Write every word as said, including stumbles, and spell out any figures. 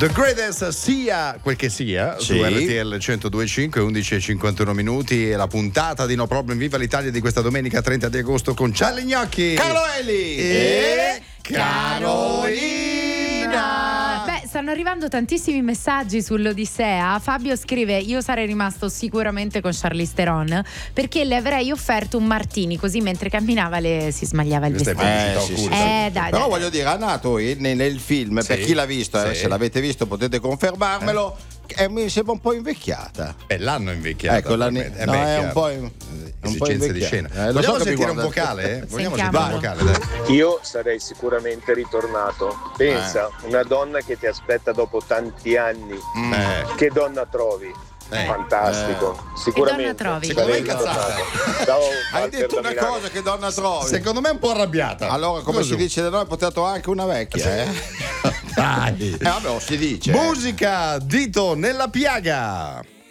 The Greatest sia quel che sia, sì. Su R T L centodue e cinque, undici e cinquantuno minuti, e la puntata di No Problem Viva l'Italia di questa domenica trenta di agosto con Charlie Gnocchi, Carlo Eli e Carolina. Beh, stanno arrivando tantissimi messaggi sull'Odissea. Fabio scrive: io sarei rimasto sicuramente con Charlize Theron perché le avrei offerto un martini, così mentre camminava le si smagliava il Questa è vestito. pubblicità Eh, sì, occulta. sì. Eh, dai, Però dai. voglio dire, Anna Hathaway nel, nel film, Sì, per chi l'ha visto, eh, sì. se l'avete visto potete confermarmelo, eh. mi sembra un po' invecchiata. E l'hanno invecchiata. Ecco, la, è, no, è un po', in, in, un po' esigenze di invecchiata. scena. Eh, lo Vogliamo so che mi sentire un guarda- vocale? Eh? Vogliamo Sentiamo. sentire un vocale, dai. Io sarei sicuramente ritornato. Pensa, una donna che ti aspetta dopo tanti anni. Mm. Eh. Che donna trovi? Eh. Fantastico. Sicuramente. Che donna trovi? Secondo me è Sarei incazzata. ritornato. Ciao, Hai Walter detto da una Milano. cosa, che donna trovi? Secondo me è un po' arrabbiata. Allora, come Così. si dice da noi, potato anche una vecchia, eh? Dai. Eh vabbè, si dice. Musica, dito nella piaga.